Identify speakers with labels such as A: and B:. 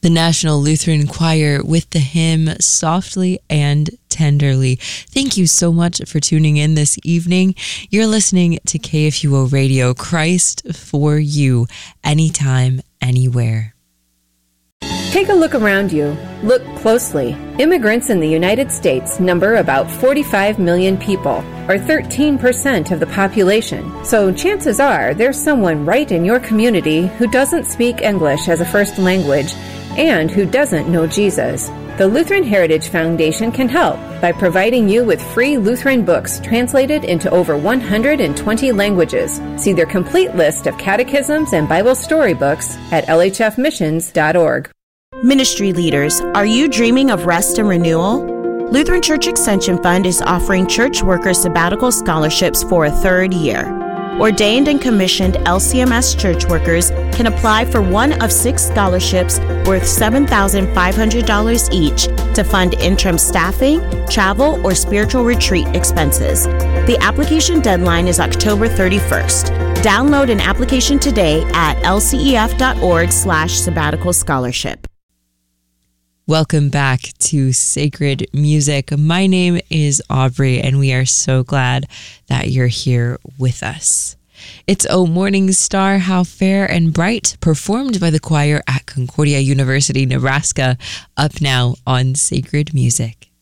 A: The National Lutheran Choir with the hymn Softly and Tenderly. Thank you so much for tuning in this evening. You're listening to KFUO Radio, Christ for you, anytime, anywhere.
B: Take a look around you. Look closely. Immigrants in the United States number about 45 million people, or 13% of the population. So chances are there's someone right in your community who doesn't speak English as a first language and who doesn't know Jesus. The Lutheran Heritage Foundation can help by providing you with free Lutheran books translated into over 120 languages. See their complete list of catechisms and Bible storybooks at lhfmissions.org.
C: Ministry leaders, are you dreaming of rest and renewal? Lutheran Church Extension Fund is offering church workers sabbatical scholarships for a third year. Ordained and commissioned LCMS church workers can apply for one of 6 scholarships worth $7,500 each to fund interim staffing, travel, or spiritual retreat expenses. The application deadline is October 31st. Download an application today at lcef.org/sabbatical scholarship.
A: Welcome back to Sacred Music. My name is Aubrey, and we are so glad that you're here with us. It's O Morning Star, How Fair and Bright, performed by the choir at Concordia University, Nebraska, up now on Sacred Music.